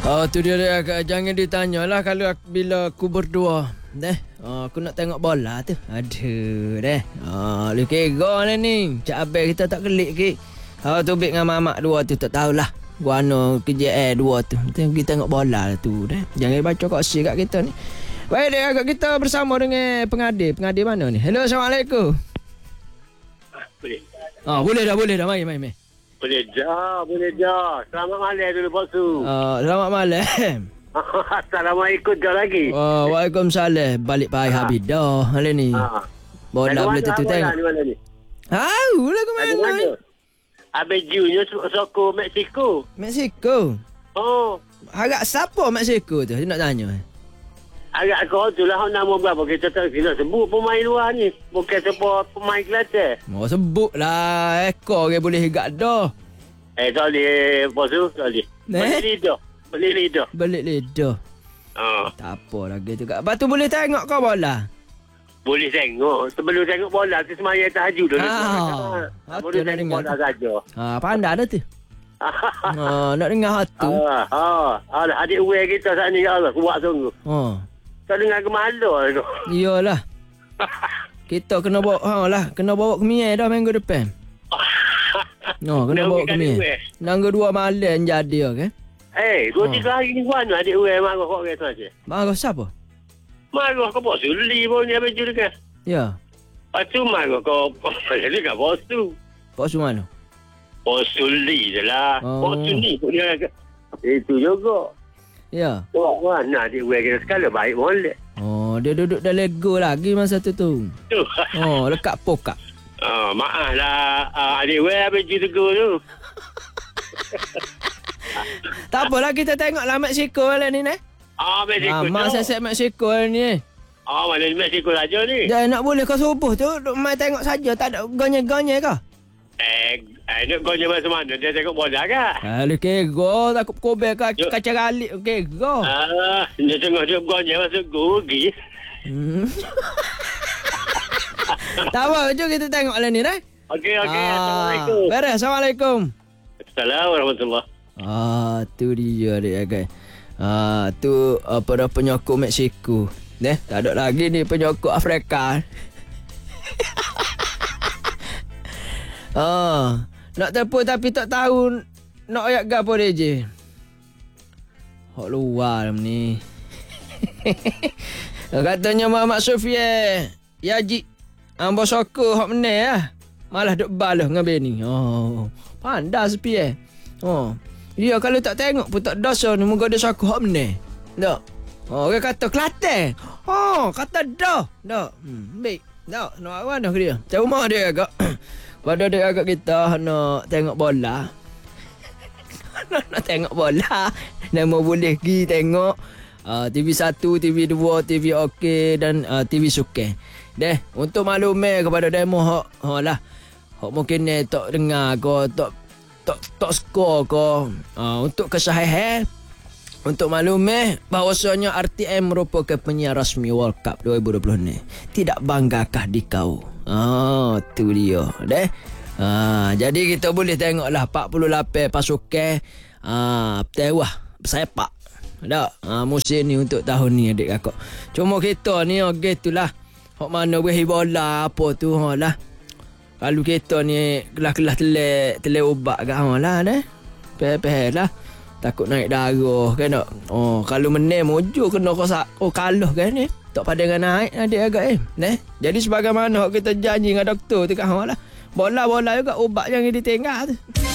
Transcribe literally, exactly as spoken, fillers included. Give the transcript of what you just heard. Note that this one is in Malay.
Oh, tu dia, dia jangan ditanyalah kalau aku, bila aku berdua. Deh, oh, aku nak tengok bola tu. Aduh, deh. Oh, lu kira lah ni. Cak Abel kita tak kelik ke. Oh, tu Bik dengan mamak dua tu tak tahulah. Guano kerja air dua tu. Kita pergi tengok bola tu deh. Jangan baca koksi kat kita ni. Baik deh, agak kita bersama dengan pengadil. Pengadil mana ni? Hello, Assalamualaikum. Boleh. Oh, boleh dah, boleh dah. Mari, mari, mari. Boleh dah, boleh dah. Selamat malam dulu, Bosu. Oh, selamat malam. Assalamualaikum dah lagi. Oh, Waalaikumsalam. Balik Pak Ha. Habib dah. Hari ni. Ha. Bola boleh tentu tengok. Di mana ni? Tahu lah ke Ada mana. mana? Abang Junya sokong Mexico. Mexico. Oh. Harap siapa Mexico tu? Saya nak tanya. Agak kau tu lah nama berapa kita tak kena sebut pemain luar ni. Bukan sebut pemain Kelantan. Mau sebut lah. Ekor ke boleh higak dah. Eh, tak boleh, Bosu. Tak boleh. Eh? Boleh lidah. Boleh lidah. Belik lidah. Oh. Tak apa lagi tu. Lepas tu boleh tengok kau bola? Boleh tengok. Sebelum tengok bola tu semayang tahajud dulu. Ah, Boleh betul nak tengok dengar bola tu. saja. Ha, pandai dah tu. Ha, nak dengar hatu. Ah, ah, ah, adik uwe kita saat ni, ya Allah, kuat sungguh. Ha. Tak dengar gemala tu. Iyalah. Kita kena bawa, ha lah, kena bawa ke Mie dah minggu depan. No, kena Nak bawa pergi ke adik Mie. uwe. Nangga dua malam jadi kan? Eh, dua Oh. tiga hari ni mana adik uwe marah kau kata saja. Marah siapa? Marah kau bos suli pun ni abang juga. Ya. Lepas tu marah kau, jadi kat bos tu. Pak Sumano. Bos suli je lah. Oh. Bos suli pun dia. Itu juga. Ya. Wah, mana adik uwe kita sekali baik boleh. Oh, dia duduk dalam Lego lagi masa tu tu. Tu. Oh, lekat pokak. Oh, maaf lah. Uh, adik uwe abang juga tu. Tak apalah, kita tengoklah Mexico lah ni ni. Ah, Mexico Ah, mak tu. sesek Mexico lah ni. Ah, mana Mexico saja ni. Dah nak boleh kau subuh tu duk main tengok saja, tak ada gonye-gonye kah? Eh, eh, nak kau macam mana? Dia tengok bola kan? Alah kego takut kobel ka Yo. kaca galik kego. Ah, dia tengok dia kau macam masuk gugi. Hmm. Tak apa, jom kita tengok lah ni dah. Okey, okey. Ah, Assalamualaikum. beres, Assalamualaikum. Assalamualaikum warahmatullahi. Ah, tu dia dia guys. Ah, tu apa dah penyokong Mexico. Neh, tak ada lagi ni penyokong Afrika. Ah, nak telefon tapi tak tahu nak ayat gapo dia je. Hok luar ni. Katanya Muhammad Sofia, Yaji, ambo soko hok meneh ah. Malah duk balah dengan Benny. Oh, pandai sepi eh. Oh. Dia kalau tak tengok pun tak dosa ni moga dia soko hok meneh. Tak. Oh, dia kata Kelantan. Oh, kata dah. Dah. Hmm, baik. Tak, nak mana ke dia? Cuma dia agak. Pada dia agak kita nak tengok bola. Nak tengok bola. Nama boleh pergi tengok uh, T V satu, T V dua, T V OK dan uh, T V Sukan. Deh, untuk maklumat kepada demo hok ha lah. Hok mungkin ni tak dengar ko, tak tak tak skor ko. Uh, untuk kesahihan, untuk maklumat bahawasanya R T M merupakan penyiar rasmi World Cup dua ribu dua puluh ni. Tidak banggakah di kau? Ah, tu dia. Deh. Ah, jadi kita boleh tengoklah empat puluh lapan pasukan ah tewah bersepak. Tak? Ah, musim ni untuk tahun ni adik kakak. Cuma kita ni okey itulah. Hok mana boleh bola apa tu ha lah. Kalau kita ni kelas-kelas telek telek ubat kat ha lah dah. Peh-peh lah. Takut naik darah kan tak? Oh, kalau menang mojo kena kau sak oh kalah kan ni. Tak pada dengan naik adik agak eh. Neh. Jadi sebagaimana kita janji dengan doktor tu kat ha lah. Bola-bola juga ubat jangan ditinggal tu.